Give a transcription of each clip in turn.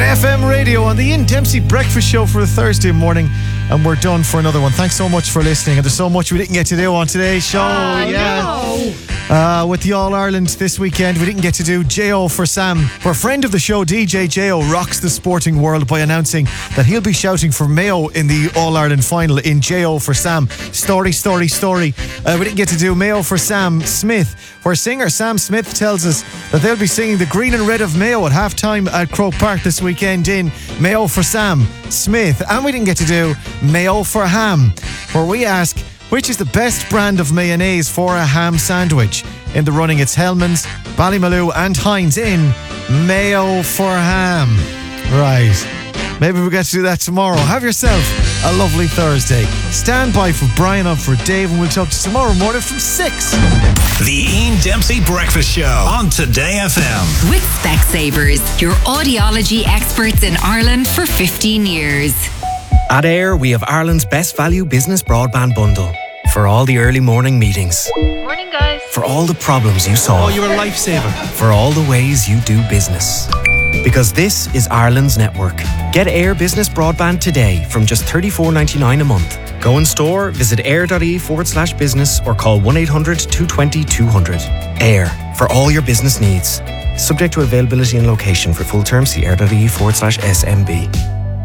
FM radio on the Ian Dempsey Breakfast Show for a Thursday morning, and we're done for another one. Thanks so much for listening, and there's so much we didn't get to do on today's show. With the All-Ireland this weekend, we didn't get to do J.O. for Sam. For a friend of the show, DJ J.O. rocks the sporting world by announcing that he'll be shouting for Mayo in the All-Ireland final in J.O. for Sam. Story. We didn't get to do Mayo for Sam Smith, where singer Sam Smith tells us that they'll be singing the green and red of Mayo at half-time at Croke Park this weekend in Mayo for Sam Smith. And we didn't get to do Mayo for Ham, where we ask, which is the best brand of mayonnaise for a ham sandwich? In the running, it's Hellmann's, Ballymaloe and Heinz in Mayo for Ham. Right. Maybe we'll get to do that tomorrow. Have yourself a lovely Thursday. Stand by for Brian and for Dave, and we'll talk to you tomorrow morning from 6. The Ian Dempsey Breakfast Show on Today FM. With Specsavers, your audiology experts in Ireland for 15 years. At AIR, we have Ireland's best value business broadband bundle. For all the early morning meetings. Morning, guys. For all the problems you solve. Oh, you're a lifesaver. For all the ways you do business. Because this is Ireland's network. Get AIR Business Broadband today from just $34.99 a month. Go in store, visit air.ie/business or call 1-800-220-200. AIR, for all your business needs. Subject to availability and location. For full terms, see air.ie/SMB.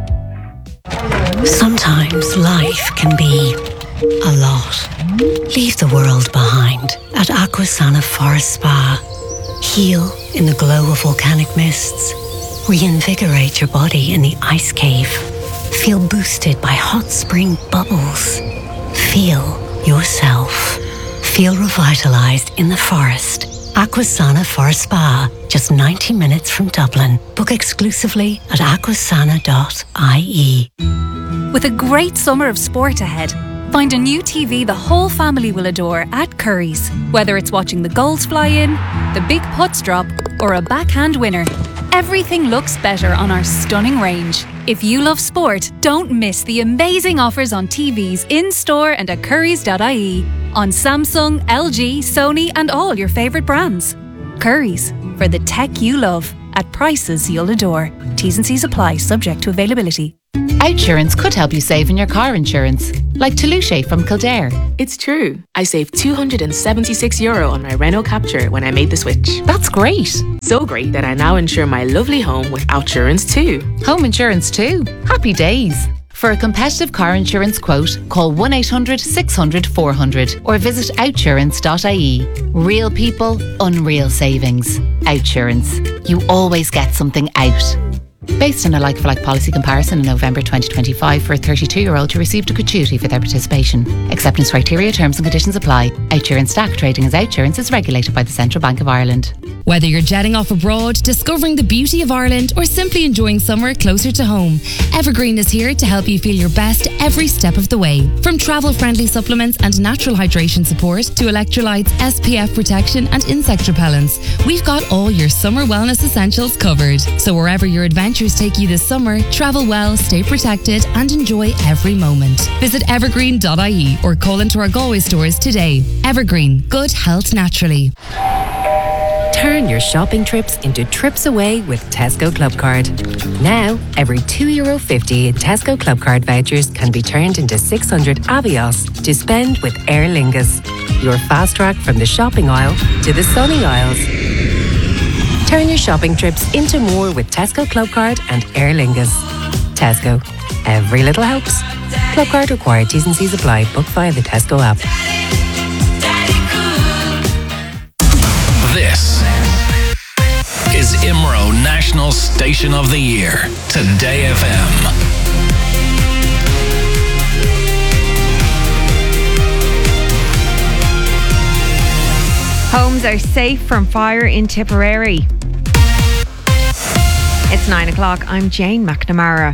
Sometimes life can be a lot. Leave the world behind at Aquasana Forest Spa. Heal in the glow of volcanic mists. Reinvigorate your body in the ice cave. Feel boosted by hot spring bubbles. Feel yourself. Feel revitalized in the forest. Aquasana Forest Spa, just 90 minutes from Dublin. Book exclusively at aquasana.ie. With a great summer of sport ahead, find a new TV the whole family will adore at Curry's. Whether it's watching the goals fly in, the big putts drop, or a backhand winner, everything looks better on our stunning range. If you love sport, don't miss the amazing offers on TVs in-store and at currys.ie on Samsung, LG, Sony and all your favourite brands. Curry's, for the tech you love, at prices you'll adore. T's and C's apply, subject to availability. Outsurance could help you save in your car insurance, like Toulouse from Kildare. It's true. I saved €276 on my Renault Capture when I made the switch. That's great. So great that I now insure my lovely home with Outsurance too. Home insurance too. Happy days. For a competitive car insurance quote, call 1-800-600-400 or visit outsurance.ie. Real people, unreal savings. Outsurance. You always get something out. Based on a like-for-like policy comparison in November 2025 for a 32-year-old who received a gratuity for their participation. Acceptance criteria, terms and conditions apply. Outsurance DAC trading as Outsurance is regulated by the Central Bank of Ireland. Whether you're jetting off abroad, discovering the beauty of Ireland or simply enjoying summer closer to home, Evergreen is here to help you feel your best every step of the way. From travel-friendly supplements and natural hydration support to electrolytes, SPF protection and insect repellents, we've got all your summer wellness essentials covered. So wherever your adventures take you this summer, travel well, stay protected and enjoy every moment. Visit evergreen.ie or call into our Galway stores today. Evergreen, good health naturally. Turn your shopping trips into trips away with Tesco Clubcard. Now, every €2.50 in Tesco Clubcard vouchers can be turned into 600 Avios to spend with Aer Lingus. Your fast track from the shopping aisle to the sunny aisles. Turn your shopping trips into more with Tesco Clubcard and Aer Lingus. Tesco. Every little helps. Clubcard required. T's and C's apply. Book via the Tesco app. This is IMRO National Station of the Year. Today FM. Homes are safe from fire in Tipperary. It's 9 o'clock. I'm Jane McNamara.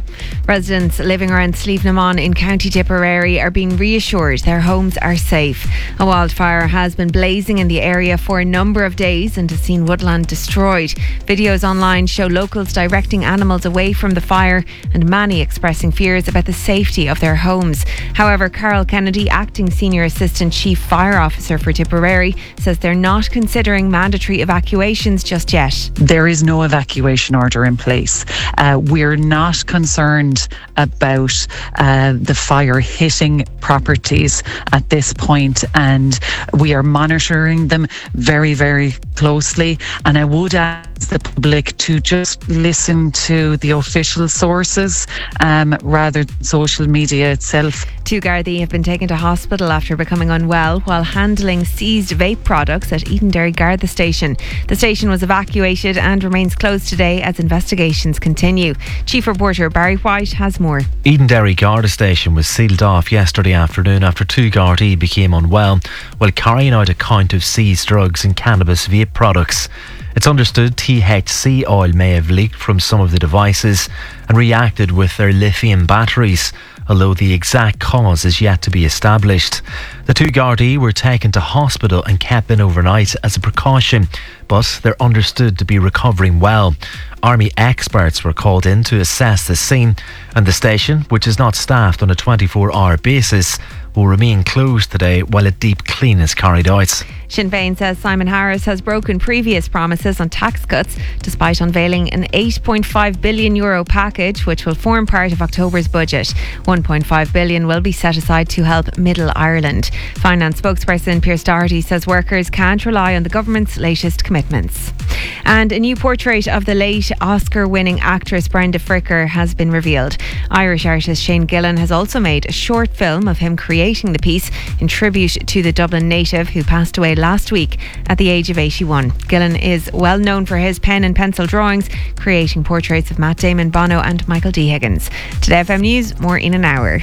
Residents living around Slievenamon in County Tipperary are being reassured their homes are safe. A wildfire has been blazing in the area for a number of days and has seen woodland destroyed. Videos online show locals directing animals away from the fire and many expressing fears about the safety of their homes. However, Carol Kennedy, Acting Senior Assistant Chief Fire Officer for Tipperary, says they're not considering mandatory evacuations just yet. There is no evacuation order in place. We're not concerned about the fire hitting properties at this point, and we are monitoring them very, very closely. And I would ask the public to just listen to the official sources rather than social media itself. Two Gardaí have been taken to hospital after becoming unwell while handling seized vape products at Edenderry Garda Station. The station was evacuated and remains closed today as investigations continue. Chief Reporter Barry White has more. Edenderry Garda Station was sealed off yesterday afternoon after two Gardaí became unwell while carrying out a count of seized drugs and cannabis vape products. It's understood THC oil may have leaked from some of the devices and reacted with their lithium batteries, although the exact cause is yet to be established. The two Gardaí were taken to hospital and kept in overnight as a precaution, but they're understood to be recovering well. Army experts were called in to assess the scene, and the station, which is not staffed on a 24-hour basis, will remain closed today while a deep clean is carried out. Sinn Féin says Simon Harris has broken previous promises on tax cuts despite unveiling an €8.5 billion package which will form part of October's budget. €1.5 billion will be set aside to help Middle Ireland. Finance spokesperson Pearse Doherty says workers can't rely on the government's latest commitments. And a new portrait of the late Oscar-winning actress Brenda Fricker has been revealed. Irish artist Shane Gillan has also made a short film of him creating the piece in tribute to the Dublin native who passed away last week at the age of 81. Gillan is well known for his pen and pencil drawings, creating portraits of Matt Damon, Bono and Michael D. Higgins. Today FM News, more in an hour.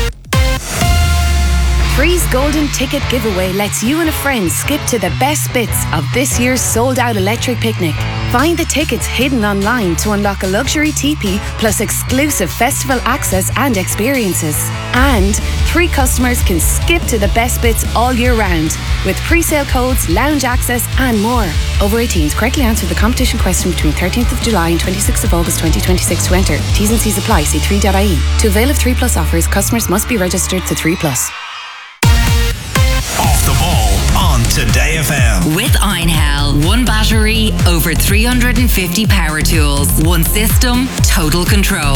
Free's Golden Ticket Giveaway lets you and a friend skip to the best bits of this year's sold-out electric picnic. Find the tickets hidden online to unlock a luxury teepee plus exclusive festival access and experiences. And 3 customers can skip to the best bits all year round with pre-sale codes, lounge access and more. Over 18s, correctly answer the competition question between 13th of July and 26th of August 2026 to enter. T's and C's apply. See 3.ie. To avail of 3 Plus offers, customers must be registered to 3 Plus. Off the ball on Today FM. With Einhell, one battery, over 350 power tools, one system, total control.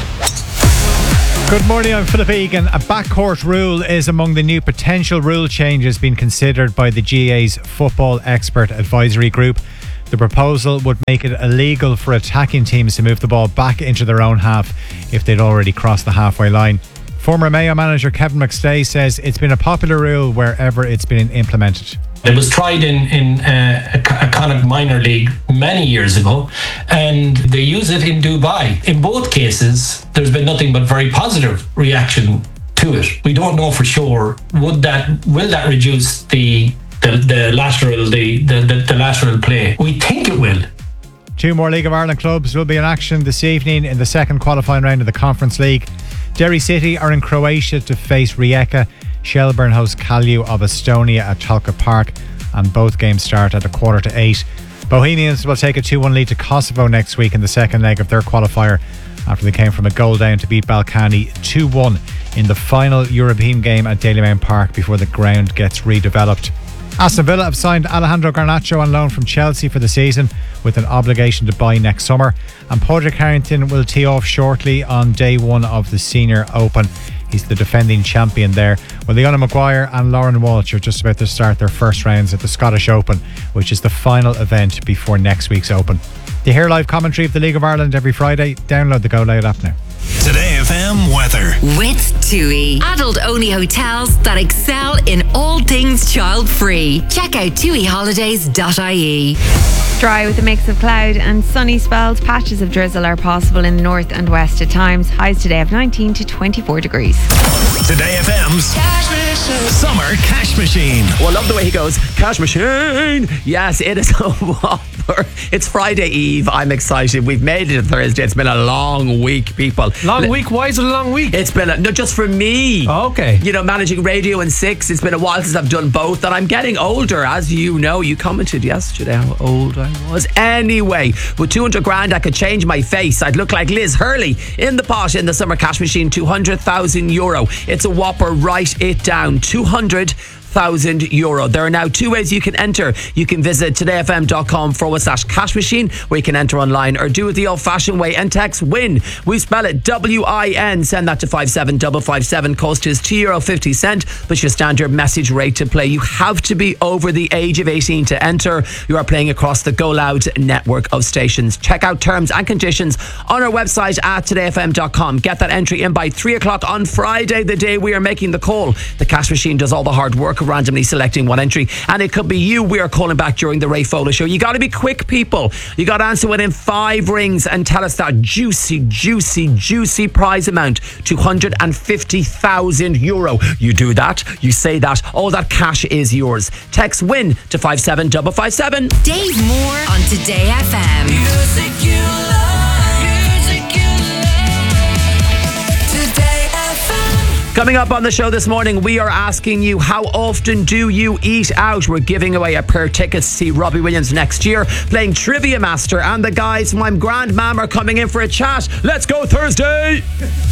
Good morning, I'm Philip Egan. A backcourt rule is among the new potential rule changes being considered by the GAA's Football Expert Advisory Group. The proposal would make it illegal for attacking teams to move the ball back into their own half if they'd already crossed the halfway line. Former Mayo manager Kevin McStay says it's been a popular rule wherever it's been implemented. It was tried in a Connacht minor league many years ago, and they use it in Dubai. In both cases, there's been nothing but very positive reaction to it. We don't know for sure. Will that reduce the lateral play? We think it will. 2 more League of Ireland clubs will be in action this evening in the second qualifying round of the Conference League. Derry City are in Croatia to face Rijeka. Shelbourne host Kalju of Estonia at Talca Park, and both games start at 7:45. Bohemians will take a 2-1 lead to Kosovo next week in the second leg of their qualifier after they came from a goal down to beat Balkany 2-1 in the final European game at Dalymount Park before the ground gets redeveloped. Aston Villa have signed Alejandro Garnacho on loan from Chelsea for the season with an obligation to buy next summer, and Padraig Harrington will tee off shortly on day 1 of the Senior Open. He's the defending champion there. Well, Leona Maguire and Lauren Walsh are just about to start their first rounds at the Scottish Open, which is the final event before next week's Open. You hear live commentary of the League of Ireland every Friday. Download the Go Loud app now. Today FM weather. With TUI, adult-only hotels that excel in all things child-free. Check out TUIHolidays.ie. Dry with a mix of cloud and sunny spells. Patches of drizzle are possible in the north and west at times. Highs today of 19 to 24 degrees. Today FM's Summer Cash Machine. Oh, I love the way he goes, Cash Machine. Yes, it is a whopper. It's Friday Eve. I'm excited. We've made it to Thursday. It's been a long week, people. Long week? Why is it a long week? It's been, no, just for me. Oh, okay. You know, managing radio and 6. It's been a while since I've done both. And I'm getting older, as you know. You commented yesterday how old I was. Anyway, with 200 grand, I could change my face. I'd look like Liz Hurley in the pot in the Summer Cash Machine. 200,000 euro. It's a whopper. Write it down. 200,000 euro. There are now 2 ways you can enter. You can visit todayfm.com/cash machine, where you can enter online, or do it the old fashioned way and text WIN. We spell it WIN. Send that to 57557. Cost is €2.50, but your standard message rate to play. You have to be over the age of 18 to enter. You are playing across the Go Loud network of stations. Check out terms and conditions on our website at todayfm.com. Get that entry in by 3 o'clock on Friday, the day we are making the call. The cash machine does all the hard work, randomly selecting one entry, and it could be you we are calling back during the Ray Fowler Show. You got to be quick, people. You got to answer within 5 rings and tell us that juicy prize amount. 250,000 euro. You do that, you say that, all that cash is yours. Text WIN to 57557. Dave Moore on Today FM. Music you love. Today FM. Coming up on the show this morning, we are asking you, how often do you eat out? We're giving away a pair of tickets to see Robbie Williams next year, playing Trivia Master, and the guys from I'm Grand Mam are coming in for a chat. Let's go Thursday!